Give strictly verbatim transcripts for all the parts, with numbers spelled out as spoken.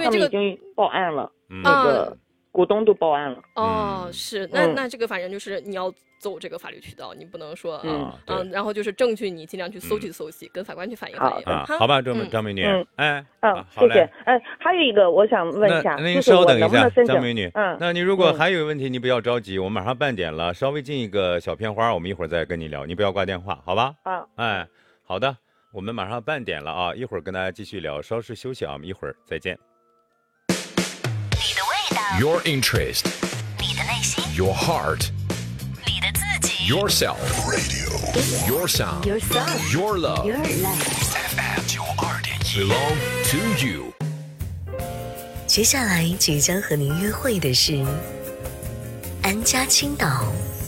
为这个已经报案了， 嗯、 那个股东都报案了。 哦， 嗯、 是，那、 嗯、 那这个反正就是你要走这个法律渠道，你不能说嗯嗯、啊，然后就是证据你尽量去搜集搜集，嗯、跟法官去反映反映。 啊，好吧，张张美女， 嗯， 哎， 嗯， 啊、 谢谢。哎，还有一个我想问一下， 那您就是我稍等一下， 能不能申请？ 张美女， 嗯， 那你如果还有问题，你不要着急，我们马上半点了，稍微进一个小片花，我们一会儿再跟你聊，你不要挂电话，好吧？ 啊， 哎，好的，我们马上半点了啊，一会儿跟大家继续聊，稍事休息啊，我们一会儿再见。 你的味道 Your interest 你的内心 Your heart 你的自己 Yourself Radio Your sound Your sound Your love Your life F M 九二点一 Belong to you。 接下来即将和您约会的是安家青岛。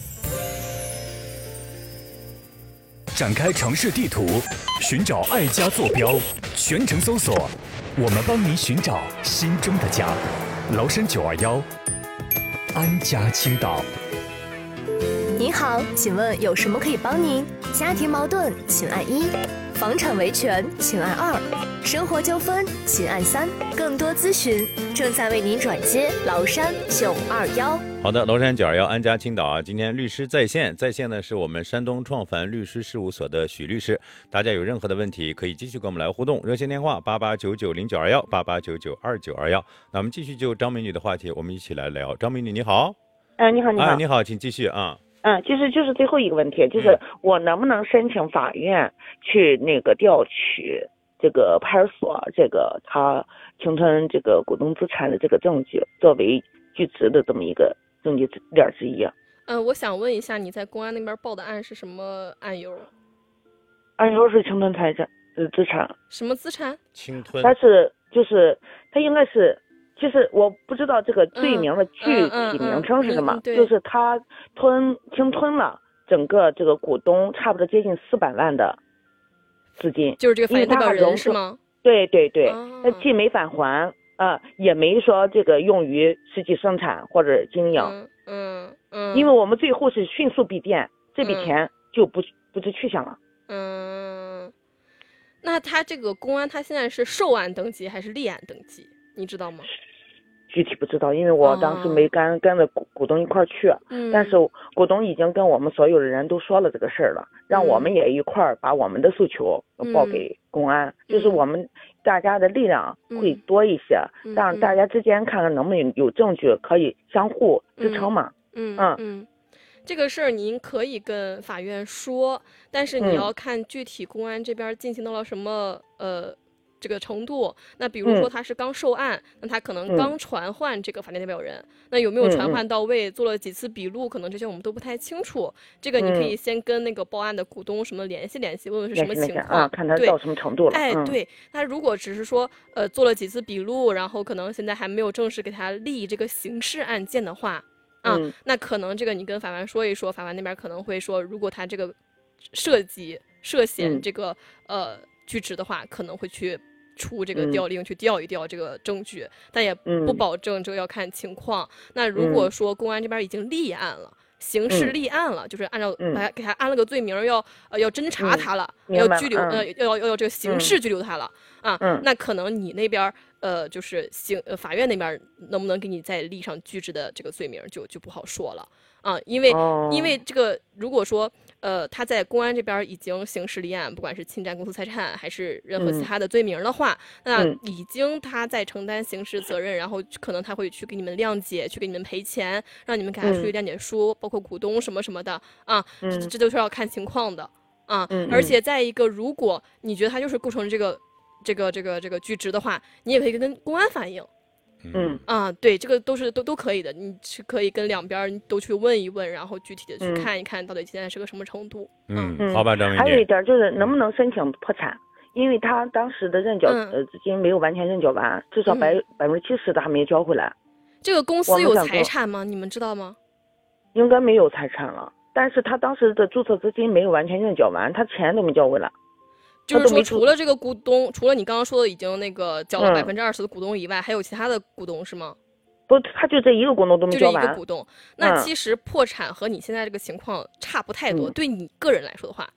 展开城市地图，寻找爱家坐标，全程搜索，我们帮您寻找心中的家。崂山九二幺，安家青岛。 您好，请问有什么可以帮您？家庭矛盾，请按一；房产维权，请按二；生活纠纷，请按三。更多咨询正在为您转接崂山九二幺。 好的，崂山九二幺安家青岛啊，今天律师在线，在线呢是我们山东创凡律师事务所的许律师。大家有任何的问题，可以继续跟我们来互动，热线电话八八九九零九二幺八八九九二九二幺。那我们继续就张美女的话题，我们一起来聊。张美女你好。 哎，你好，你好， 哎，你好，请继续啊。 嗯，就是就是最后一个问题，就是我能不能申请法院去那个调取这个派出所这个他形成这个股东资产的这个证据，作为据职的这么一个证据链之一啊？ 嗯、呃，我想问一下，你在公安那边报的案是什么案由？ 案由是侵吞财产，呃，资产。 什么资产？ 侵吞。 他是就是他应该是。其实我不知道这个罪名的具体名称是什么， 嗯嗯嗯嗯、 就是他吞侵吞了整个这个股东差不多接近四百万的资金， 就是这个法院代表人是吗？ 对对对，他、 哦、 既没返还啊、呃，也没说这个用于实际生产或者经营， 嗯 嗯, 嗯因为我们最后是迅速闭店，这笔钱就不、嗯、不知去向了。 嗯，那他这个公安他现在是受案登记还是立案登记？你知道吗？ 具体不知道，因为我当时没跟、哦、跟着股股东一块儿去、嗯，但是股东已经跟我们所有的人都说了这个事儿了，让我们也一块儿把我们的诉求报给公安、嗯，就是我们大家的力量会多一些，嗯、让大家之间看看能不能有证据可以相互支撑嘛。 嗯嗯嗯，这个事儿您可以跟法院说，但是你要看具体公安这边进行到了什么、嗯、呃。这个程度，那比如说他是刚受案、嗯，那他可能刚传唤这个法定代表人、嗯，那有没有传唤到位、嗯，做了几次笔录，可能这些我们都不太清楚。这个你可以先跟那个报案的股东什么联系联系，问问是什么情况， 啊、看他到什么程度了。 哎， 嗯、 对，他如果只是说呃做了几次笔录，然后可能现在还没有正式给他立这个刑事案件的话，啊， 嗯、 那可能这个你跟法官说一说，法官那边可能会说，如果他这个涉及涉嫌这个、嗯、呃据职的话，可能会去。出这个调令去调一调这个证据、嗯，但也不保证这个要看情况、嗯。那如果说公安这边已经立案了，嗯、刑事立案了，就是按照把他给他安了个罪名，要呃要侦查他了， 嗯、 要拘留、嗯、呃要要要这个刑事拘留他了、 嗯、 啊、嗯，那可能你那边呃就是刑呃法院那边能不能给你再立上据职的这个罪名就就不好说了啊，因为、哦、因为这个如果说。呃，他在公安这边已经刑事立案，不管是侵占公司财产还是任何其他的罪名的话，嗯、那已经他在承担刑事责任，然后可能他会去给你们谅解，去给你们赔钱，让你们给他出具谅解书，嗯、包括股东什么什么的啊，嗯、这这都是要看情况的啊。 嗯、 而且再一个，如果你觉得他就是构成这个这个这个这个据职的话，你也可以跟公安反映。 嗯啊，对，这个都是都都可以的，你是可以跟两边都去问一问，然后具体的去看一看到底现在是个什么程度。 嗯，嗯好吧，张美女。 还有一点就是能不能申请破产，因为他当时的认缴、 嗯、 呃资金没有完全认缴完，至少百百分之七十的还没交回来。 这个公司有财产吗？你们知道吗？ 应该没有财产了，但是他当时的注册资金没有完全认缴完，他钱都没交回来。 就是说，除了这个股东，除了你刚刚说的已经那个交了百分之二十的股东以外、嗯，还有其他的股东是吗？ 不，他就这一个股东都没交完。 就这一个股东，那其实破产和你现在这个情况差不太多。嗯、对你个人来说的话，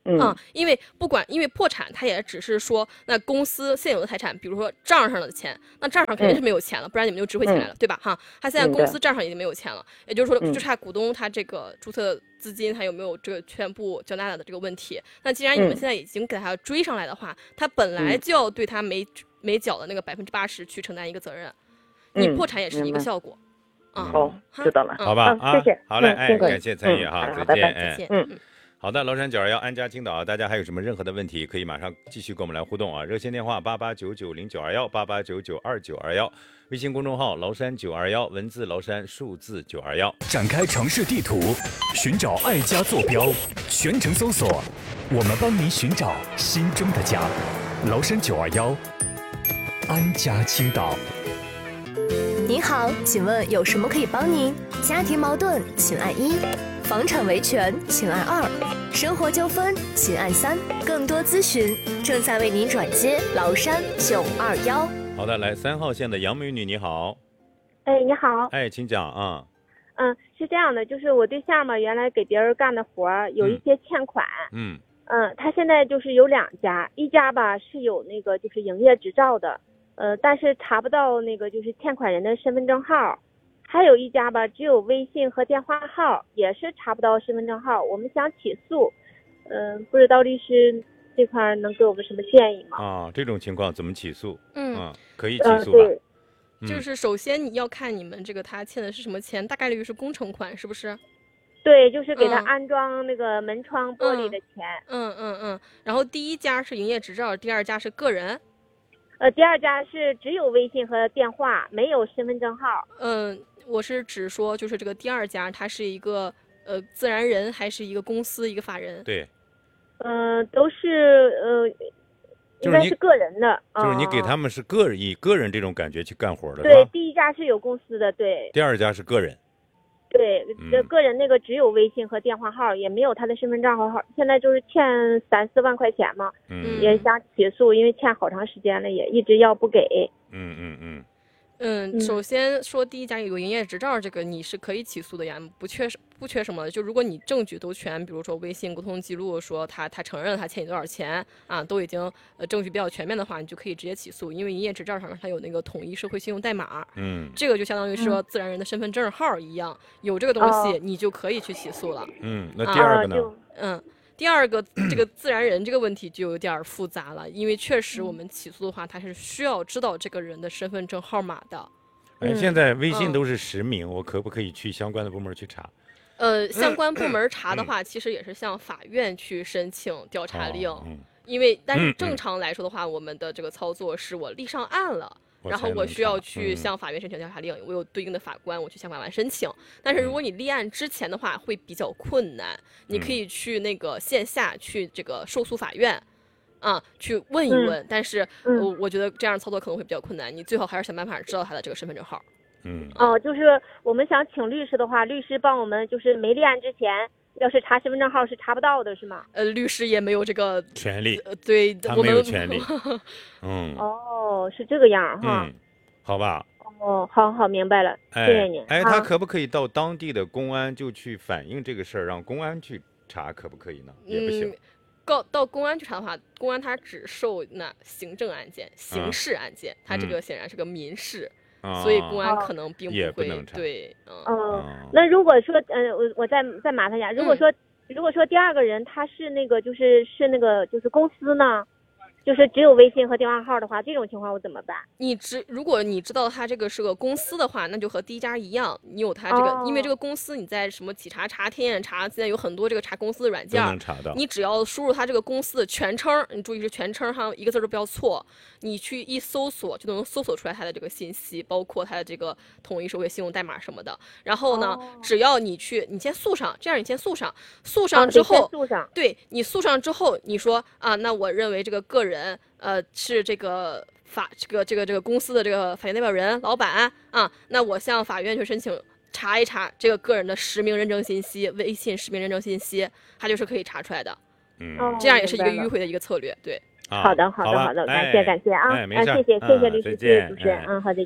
嗯， 嗯，因为不管，因为破产，它也只是说，那公司现有的财产，比如说账上的钱，那账上肯定是没有钱了，嗯、不然你们就支回钱来了， 嗯、 对吧？哈，他现在公司账上已经没有钱了，也就是说， 嗯、 就差股东他这个注册资金还有没有这个全部交纳的这个问题。那既然你们现在已经给他追上来的话，嗯、他本来就要对他没没缴的那个百分之八十去承担一个责任， 嗯、 你破产也是一个效果。 嗯、哦，知道了， 好吧， 啊，谢谢， 好嘞，哎， 感谢参与哈， 再见， 再见， 嗯。 好的，崂山九二幺安家青岛，大家还有什么任何的问题，可以马上继续跟我们来互动啊！热线电话八八九九零九二幺八八九九二九二幺，微信公众号崂山九二幺，文字崂山，数字九二幺。 展开城市地图，寻找爱家坐标，全程搜索，我们帮您寻找心中的家。崂山九二幺，安家青岛。 您好，请问有什么可以帮您？家庭矛盾，请按一；房产维权，请按二；生活纠纷，请按三。更多咨询正在为您转接崂山九二幺。 好的，来三号线的杨美女，你好。 哎，你好。 哎，请讲啊。 嗯，是这样的，就是我对象嘛，原来给别人干的活儿有一些欠款。 嗯。 嗯，他现在就是有两家，一家吧是有那个就是营业执照的。呃，但是查不到那个就是欠款人的身份证号，还有一家吧，只有微信和电话号，也是查不到身份证号。我们想起诉，嗯、呃，不知道律师这块能给我们什么建议吗？ 啊，这种情况怎么起诉？ 嗯， 啊、可以起诉吧？ 呃、对、 嗯， 就是首先你要看你们这个他欠的是什么钱，大概率是工程款，是不是？ 对，就是给他安装那个门窗玻璃的钱。 嗯嗯嗯, 嗯。然后第一家是营业执照，第二家是个人。 呃，第二家是只有微信和电话，没有身份证号。 嗯，我是指说，就是这个第二家，它是一个呃自然人，还是一个公司，一个法人？ 对。 嗯、呃，都是呃，应该是个人的。 就是你给他们是个人、以个人这种感觉去干活的。 对，第一家是有公司的，对。 第二家是个人。 对，这个人那个只有微信和电话号，也没有他的身份证号号。现在就是欠三四万块钱嘛， 嗯， 也想起诉，因为欠好长时间了，也一直要不给。 嗯嗯嗯。 嗯，首先说第一家有营业执照，这个你是可以起诉的呀，不缺不缺什么的。就如果你证据都全，比如说微信沟通记录说他他承认他欠你多少钱啊，都已经呃证据比较全面的话，你就可以直接起诉，因为营业执照上面它有那个统一社会信用代码， 嗯， 这个就相当于说自然人的身份证号一样，有这个东西你就可以去起诉了。 嗯，那第二个呢？ 啊、嗯。第二个，这个自然人这个问题就有点复杂了，因为确实我们起诉的话，他是需要知道这个人的身份证号码的。 哎，现在微信都是实名，嗯、我可不可以去相关的部门去查？ 呃，相关部门查的话，其实也是向法院去申请调查令， 哦嗯、 因为但是正常来说的话，嗯、我们的这个操作是我立上案了。然后我需要去向法院申请调查令，嗯、我有对应的法官，我去向法官申请。但是如果你立案之前的话，会比较困难。嗯、你可以去那个线下去这个受诉法院，啊，去问一问。嗯、但是， 嗯、 我我觉得这样操作可能会比较困难。你最好还是想办法知道他的这个身份证号。 嗯。 哦，就是我们想请律师的话，律师帮我们就是没立案之前。要是查身份证号是查不到的，是吗？ 呃，律师也没有这个权利。 呃，对， 他我们没有权利。嗯。 哦，是这个样哈。 嗯，好吧。 哦，好好明白了， 哎、 谢谢您。 哎，他可不可以到当地的公安就去反映这个事儿，让公安去查，可不可以呢？也不行。 嗯，告到公安去查的话，公安他只受那行政案件、刑事案件，嗯、他这个显然是个民事。 嗯所以公安可能并不会、 也不能查。 对，嗯。 哦，那如果说，嗯、呃，我我再再麻烦一下，如果说、嗯、如果说第二个人他是那个就是是那个就是公司呢，就是只有微信和电话号的话，这种情况我怎么办？ 你知如果你知道他这个是个公司的话，那就和第一家一样，你有他这个， 哦、 因为这个公司你在什么企查查、天眼查，现在有很多这个查公司的软件， 都能查到。 你只要输入他这个公司的全称，你注意是全称哈，一个字都不要错。你去一搜索就能搜索出来他的这个信息，包括他的这个统一社会信用代码什么的。然后呢， 哦、 只要你去，你先诉上，这样你先诉上，诉上之后， 哦、诉上对你诉上之后，你说啊，那我认为这个个人呃是这个法这个这个这个公司的这个法定代表人老板啊，那我向法院去申请查一查这个个人的实名认证信息，微信实名认证信息，它就是可以查出来的。 嗯， 这样也是一个迂回的一个策略，对。 啊、 好的，好的，好的，感谢感谢啊， 哎，没事， 谢谢谢谢律师，谢谢主持人， 嗯， 好的。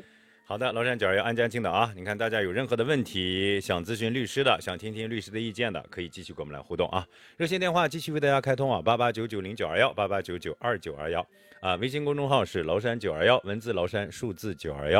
好的，崂山九二幺安家青岛啊，你看大家有任何的问题想咨询律师的，想听听律师的意见的，可以继续跟我们来互动啊。热线电话继续为大家开通啊，八八九九零九二幺，八八九九二九二幺啊。微信公众号是崂山九二幺，文字崂山，数字九二幺。